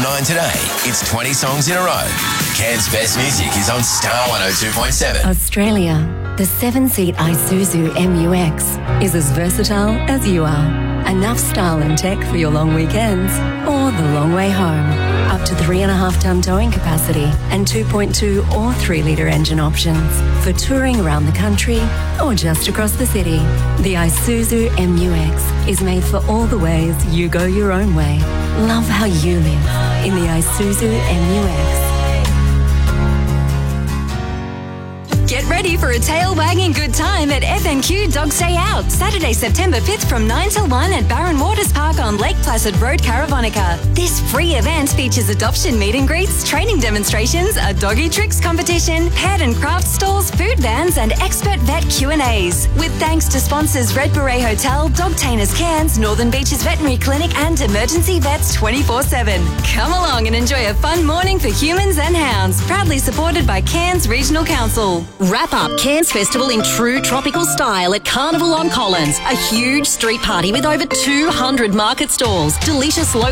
9 today. It's 20 songs in a row. Cairns' best music is on Star 102.7. Australia, the 7-seat Isuzu MU-X is as versatile as you are. Enough style and tech for your long weekends or the long way home. Up to 3.5-ton towing capacity and 2.2 or 3-litre engine options for touring around the country or just across the city. The Isuzu MU-X is made for all the ways you go your own way. Love how you live in the Isuzu MU-X. Get ready for a tail-wagging good time at FNQ Dog Stay Out, Saturday, September 5th from 9 till 1 at Barron Waters Park on Lake Placid Road, Caravonica. This free event features adoption meet and greets, training demonstrations, a doggy tricks competition, pet and craft stalls, food vans and expert vet Q&As. With thanks to sponsors Red Beret Hotel, Dogtainers Cairns, Northern Beaches Veterinary Clinic and Emergency Vets 24/7. Come along and enjoy a fun morning for humans and hounds. Proudly supported by Cairns Regional Council. Wrap up Cairns Festival in true tropical style at Carnival on Collins. A huge street party with over 200 market stalls, delicious local